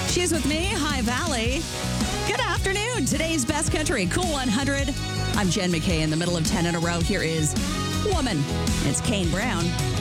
She's with me, High Valley. Good afternoon. Today's Best Country Cool 100. I'm Jen McKay in the middle of 10 in a row. Here is Woman. It's Kane Brown.